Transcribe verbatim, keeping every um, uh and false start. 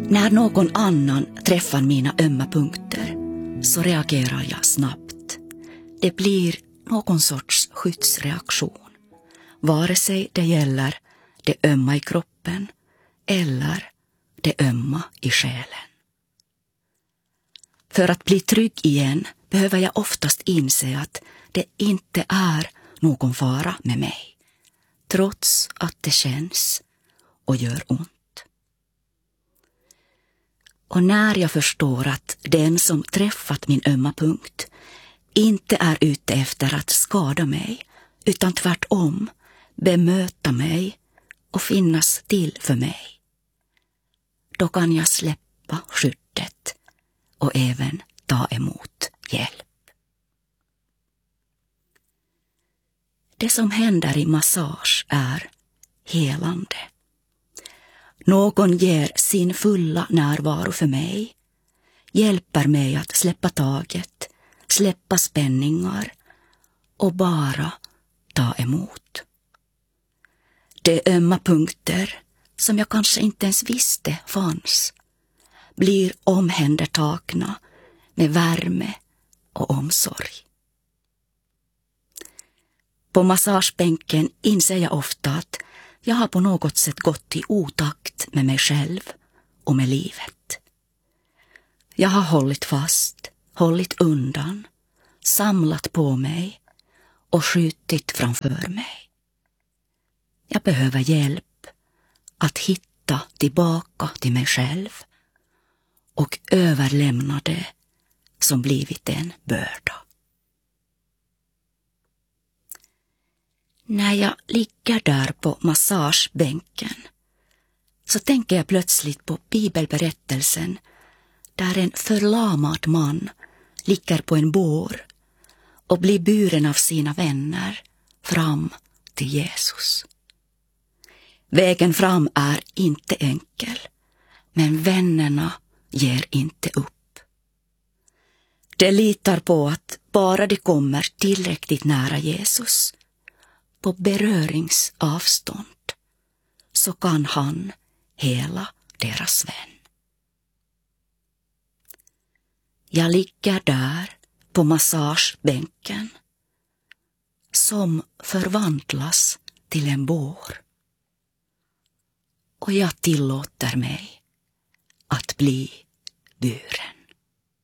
När någon annan träffar mina ömma punkter så reagerar jag snabbt. Det blir någon sorts skyddsreaktion, vare sig det gäller det ömma i kroppen eller det ömma i själen. För att bli trygg igen behöver jag oftast inse att det inte är någon fara med mig, trots att det känns och gör ont. Och när jag förstår att den som träffat min ömma punkt inte är ute efter att skada mig, utan tvärtom bemöta mig och finnas till för mig, då kan jag släppa skyddet och även ta emot hjälp. Det som händer i massage är helande. Någon ger sin fulla närvaro för mig, hjälper mig att släppa taget, släppa spänningar och bara ta emot. De ömma punkter som jag kanske inte ens visste fanns blir omhändertagna med värme och omsorg. På massagebänken inser jag ofta att jag har på något sätt gått i otakt med mig själv och med livet. Jag har hållit fast, hållit undan, samlat på mig och skjutit framför mig. Jag behöver hjälp att hitta tillbaka till mig själv och överlämna det som blivit en börda. När jag ligger där på massagebänken så tänker jag plötsligt på bibelberättelsen där en förlamad man ligger på en bår och blir buren av sina vänner fram till Jesus. Vägen fram är inte enkel, men vännerna ger inte upp. De litar på att bara de kommer tillräckligt nära Jesus, på beröringsavstånd, så kan han hela deras vän. Jag ligger där på massagebänken som förvandlas till en bår. Och jag tillåter mig att bli buren.